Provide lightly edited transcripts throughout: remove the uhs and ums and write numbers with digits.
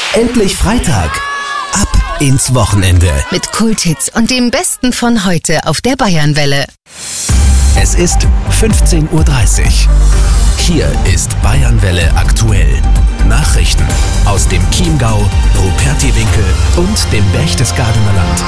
Endlich Freitag. Ab ins Wochenende. Mit Kulthits und dem Besten von heute auf der Bayernwelle. Es ist 15:30 Uhr. Hier ist Bayernwelle aktuell. Nachrichten aus dem Chiemgau, Rupertiwinkel und dem Berchtesgadener Land.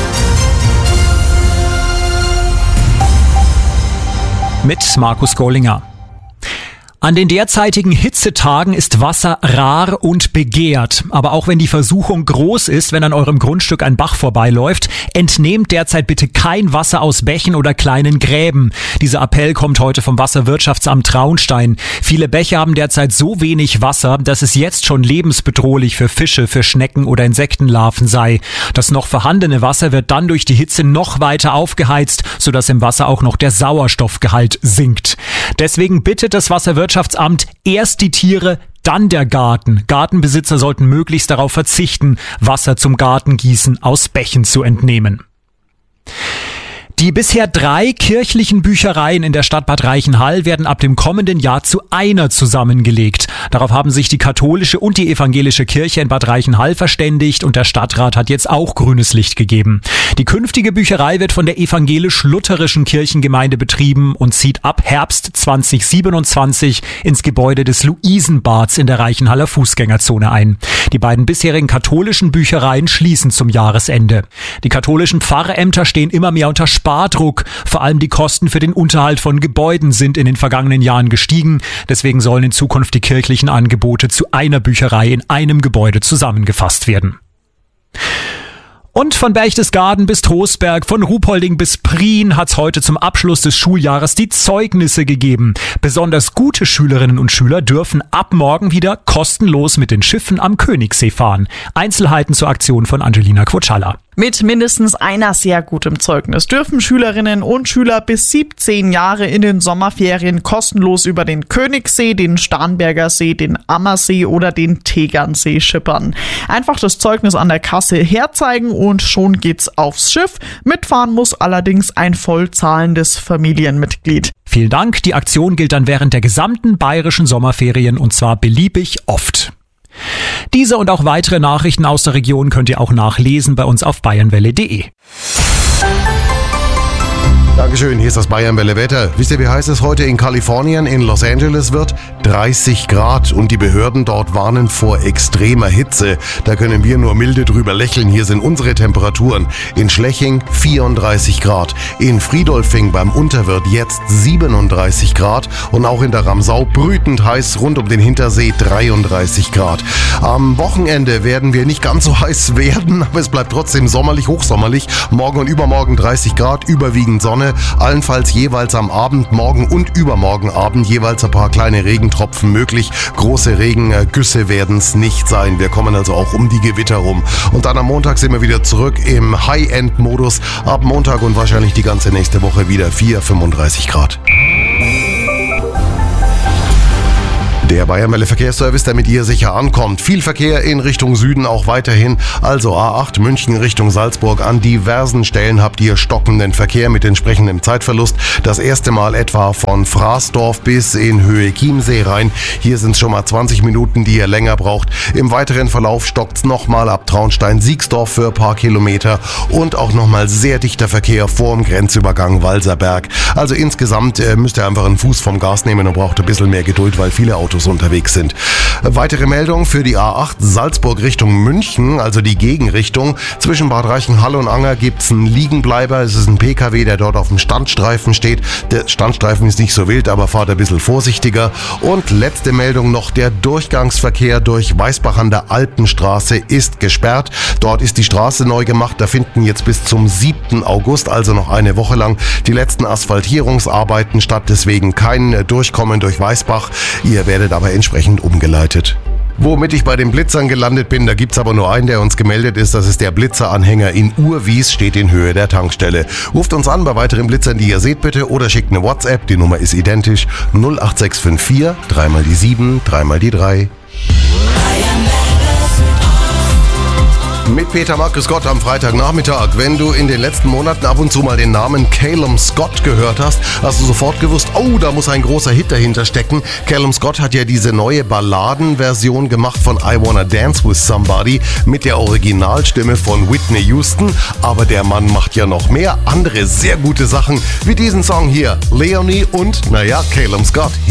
Mit Markus Gollinger. An den derzeitigen Hitzetagen ist Wasser rar und begehrt. Aber auch wenn die Versuchung groß ist, wenn an eurem Grundstück ein Bach vorbeiläuft, entnehmt derzeit bitte kein Wasser aus Bächen oder kleinen Gräben. Dieser Appell kommt heute vom Wasserwirtschaftsamt Traunstein. Viele Bäche haben derzeit so wenig Wasser, dass es jetzt schon lebensbedrohlich für Fische, für Schnecken oder Insektenlarven sei. Das noch vorhandene Wasser wird dann durch die Hitze noch weiter aufgeheizt, sodass im Wasser auch noch der Sauerstoffgehalt sinkt. Deswegen bittet das Wasserwirtschaftsamt erst die Tiere, dann der Garten. Gartenbesitzer sollten möglichst darauf verzichten, Wasser zum Gartengießen aus Bächen zu entnehmen. Die bisher 3 kirchlichen Büchereien in der Stadt Bad Reichenhall werden ab dem kommenden Jahr zu einer zusammengelegt. Darauf haben sich die katholische und die evangelische Kirche in Bad Reichenhall verständigt und der Stadtrat hat jetzt auch grünes Licht gegeben. Die künftige Bücherei wird von der evangelisch-lutherischen Kirchengemeinde betrieben und zieht ab Herbst 2027 ins Gebäude des Luisenbads in der Reichenhaller Fußgängerzone ein. Die beiden bisherigen katholischen Büchereien schließen zum Jahresende. Die katholischen Pfarrämter stehen immer mehr unter Spardruck. Vor allem die Kosten für den Unterhalt von Gebäuden sind in den vergangenen Jahren gestiegen. Deswegen sollen in Zukunft die kirchlichen Angebote zu einer Bücherei in einem Gebäude zusammengefasst werden. Und von Berchtesgaden bis Trostberg, von Ruhpolding bis Prien hat's heute zum Abschluss des Schuljahres die Zeugnisse gegeben. Besonders gute Schülerinnen und Schüler dürfen ab morgen wieder kostenlos mit den Schiffen am Königssee fahren. Einzelheiten zur Aktion von Angelina Quotschalla. Mit mindestens einer sehr gutem Zeugnis dürfen Schülerinnen und Schüler bis 17 Jahre in den Sommerferien kostenlos über den Königssee, den Starnberger See, den Ammersee oder den Tegernsee schippern. Einfach das Zeugnis an der Kasse herzeigen und schon geht's aufs Schiff. Mitfahren muss allerdings ein vollzahlendes Familienmitglied. Vielen Dank. Die Aktion gilt dann während der gesamten bayerischen Sommerferien und zwar beliebig oft. Diese und auch weitere Nachrichten aus der Region könnt ihr auch nachlesen bei uns auf bayernwelle.de. Dankeschön, hier ist das Bayernwelle Wetter. Wisst ihr, wie heiß es heute in Kalifornien, in Los Angeles wird? 30 Grad und die Behörden dort warnen vor extremer Hitze. Da können wir nur milde drüber lächeln. Hier sind unsere Temperaturen. In Schleching 34 Grad, in Friedolfing beim Unterwirt jetzt 37 Grad und auch in der Ramsau brütend heiß rund um den Hintersee 33 Grad. Am Wochenende werden wir nicht ganz so heiß werden, aber es bleibt trotzdem sommerlich, hochsommerlich. Morgen und übermorgen 30 Grad, überwiegend Sonne. Allenfalls jeweils am Abend, morgen und übermorgen Abend jeweils ein paar kleine Regentropfen möglich. Große Regengüsse werden es nicht sein. Wir kommen also auch um die Gewitter rum. Und dann am Montag sind wir wieder zurück im High-End-Modus. Ab Montag und wahrscheinlich die ganze nächste Woche wieder 35 Grad. Der Bayernwelle Verkehrsservice, der mit ihr sicher ankommt. Viel Verkehr in Richtung Süden auch weiterhin. Also A8 München Richtung Salzburg. An diversen Stellen habt ihr stockenden Verkehr mit entsprechendem Zeitverlust. Das erste Mal etwa von Fraßdorf bis in Höhe Chiemsee rein. Hier sind es schon mal 20 Minuten, die ihr länger braucht. Im weiteren Verlauf stockt es nochmal ab Traunstein-Siegsdorf für ein paar Kilometer. Und auch nochmal sehr dichter Verkehr vor dem Grenzübergang Walserberg. Also insgesamt müsst ihr einfach einen Fuß vom Gas nehmen und braucht ein bisschen mehr Geduld, weil viele Autos unterwegs sind. Weitere Meldung für die A8 Salzburg Richtung München, also die Gegenrichtung. Zwischen Bad Reichenhall und Anger gibt es einen Liegenbleiber. Es ist ein PKW, der dort auf dem Standstreifen steht. Der Standstreifen ist nicht so wild, aber fahrt ein bisschen vorsichtiger. Und letzte Meldung noch, der Durchgangsverkehr durch Weißbach an der Alpenstraße ist gesperrt. Dort ist die Straße neu gemacht. Da finden jetzt bis zum 7. August, also noch eine Woche lang, die letzten Asphaltierungsarbeiten statt. Deswegen kein Durchkommen durch Weißbach. Ihr werdet aber entsprechend umgeleitet. Womit ich bei den Blitzern gelandet bin, da gibt's aber nur einen, der uns gemeldet ist. Das ist der Blitzeranhänger in Urwies, steht in Höhe der Tankstelle. Ruft uns an bei weiteren Blitzern, die ihr seht bitte, oder schickt eine WhatsApp. Die Nummer ist identisch. 08654 3 mal die 7, 3 mal die 3. mit Peter Markus Scott am Freitagnachmittag. Wenn du in den letzten Monaten ab und zu mal den Namen Calum Scott gehört hast, hast du sofort gewusst, oh, da muss ein großer Hit dahinter stecken. Calum Scott hat ja diese neue Balladenversion gemacht von I Wanna Dance With Somebody mit der Originalstimme von Whitney Houston. Aber der Mann macht ja noch mehr andere sehr gute Sachen, wie diesen Song hier, Leonie und, Calum Scott.